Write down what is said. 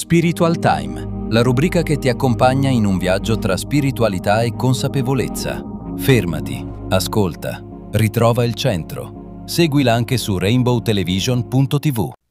Spiritual Time, la rubrica che ti accompagna in un viaggio tra spiritualità e consapevolezza. Fermati, ascolta, ritrova il centro. Seguila anche su rainbowtelevision.tv.